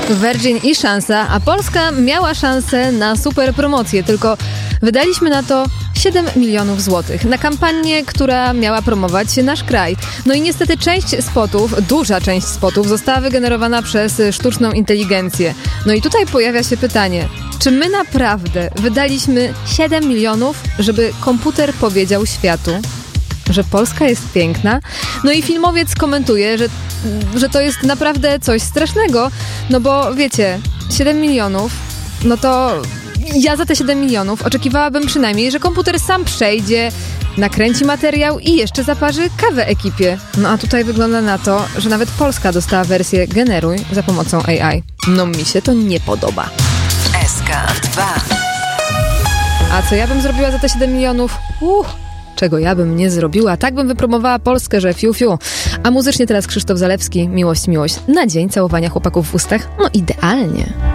Virgin i szansa, a Polska miała szansę na super promocję, tylko wydaliśmy na to 7 milionów złotych na kampanię, która miała promować nasz kraj. No i niestety duża część spotów została wygenerowana przez sztuczną inteligencję. No i tutaj pojawia się pytanie, czy my naprawdę wydaliśmy 7 milionów, żeby komputer powiedział światu, że Polska jest piękna? No i filmowiec komentuje, że to jest naprawdę coś strasznego, no bo wiecie, 7 milionów, no to ja za te 7 milionów oczekiwałabym przynajmniej, że komputer sam przejdzie, nakręci materiał i jeszcze zaparzy kawę ekipie. No a tutaj wygląda na to, że nawet Polska dostała wersję generuj za pomocą AI. No mi się to nie podoba. SK2. A co ja bym zrobiła za te 7 milionów? Czego ja bym nie zrobiła? Tak bym wypromowała Polskę, że fiu fiu. A muzycznie teraz Krzysztof Zalewski, Miłość, miłość. Na dzień całowania chłopaków w ustach. No idealnie.